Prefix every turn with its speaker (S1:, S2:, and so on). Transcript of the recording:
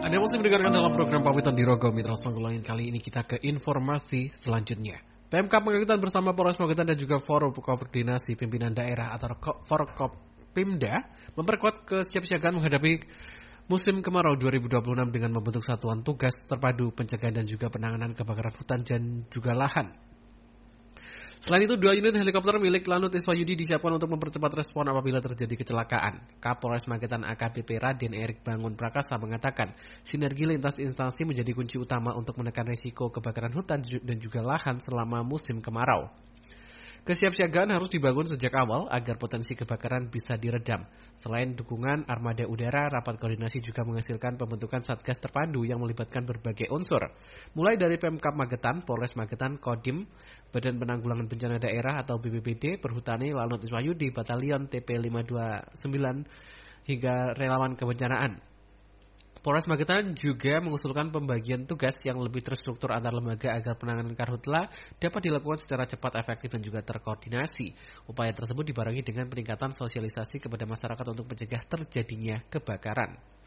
S1: Anda masih mendengarkan dalam program Pawitan di Rogo Mitra Songgolongin. Kali ini kita ke informasi selanjutnya. PMK Magetan bersama Polres Magetan dan juga Forum Koordinasi Pimpinan Daerah atau Forkopimda memperkuat kesiapsiagaan menghadapi musim kemarau 2026 dengan membentuk satuan tugas terpadu pencegahan dan juga penanganan kebakaran hutan dan juga lahan. Selain itu, 2 unit helikopter milik Lanut Iswayudi disiapkan untuk mempercepat respon apabila terjadi kecelakaan. Kapolres Magetan AKBP Raden Erik Bangun Prakasa mengatakan, sinergi lintas instansi menjadi kunci utama untuk menekan risiko kebakaran hutan dan juga lahan selama musim kemarau. Kesiapsiagaan harus dibangun sejak awal agar potensi kebakaran bisa diredam. Selain dukungan armada udara, rapat koordinasi juga menghasilkan pembentukan satgas terpadu yang melibatkan berbagai unsur. Mulai dari Pemkab Magetan, Polres Magetan, Kodim, Badan Penanggulangan Bencana Daerah atau BPBD, Perhutani, Lanut Iswayudi, Batalion TP529, hingga relawan kebencanaan. Polres Magetan juga mengusulkan pembagian tugas yang lebih terstruktur antar lembaga agar penanganan karhutla dapat dilakukan secara cepat, efektif, dan juga terkoordinasi. Upaya tersebut dibarengi dengan peningkatan sosialisasi kepada masyarakat untuk mencegah terjadinya kebakaran.